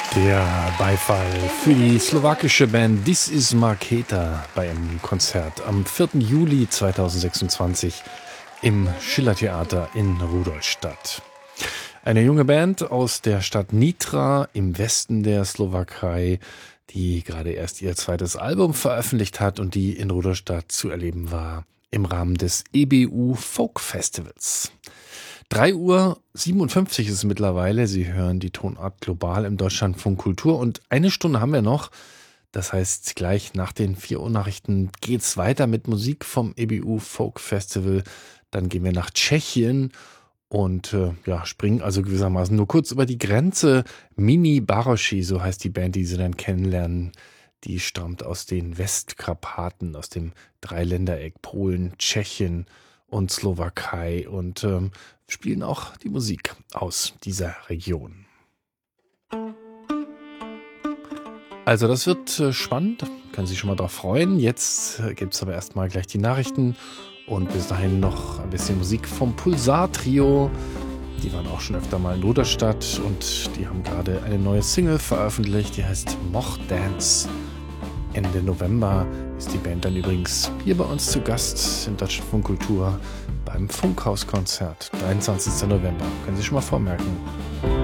Der Beifall für die slowakische Band This is Marketa bei einem Konzert am 4. Juli 2026 im Schillertheater in Rudolstadt. Eine junge Band aus der Stadt Nitra im Westen der Slowakei, die gerade erst ihr zweites Album veröffentlicht hat und die in Rudolstadt zu erleben war im Rahmen des EBU Folk Festivals. 3:57 Uhr ist es mittlerweile. Sie hören die Tonart Global im Deutschlandfunk Kultur und eine Stunde haben wir noch. Das heißt, gleich nach den 4 Uhr Nachrichten geht's weiter mit Musik vom EBU Folk Festival. Dann gehen wir nach Tschechien und springen also gewissermaßen nur kurz über die Grenze. Mini Baroši, so heißt die Band, die Sie dann kennenlernen. Die stammt aus den Westkarpaten, aus dem Dreiländereck Polen, Tschechien und Slowakei und spielen auch die Musik aus dieser Region. Also das wird spannend, können Sie sich schon mal drauf freuen. Jetzt gibt es aber erstmal gleich die Nachrichten und bis dahin noch ein bisschen Musik vom Pulsar-Trio. Die waren auch schon öfter mal in Rudolstadt und die haben gerade eine neue Single veröffentlicht, die heißt Moch Dance. Ende November ist die Band dann übrigens hier bei uns zu Gast in Deutschlandfunk Kultur beim Funkhauskonzert. 23. November. Können Sie sich schon mal vormerken.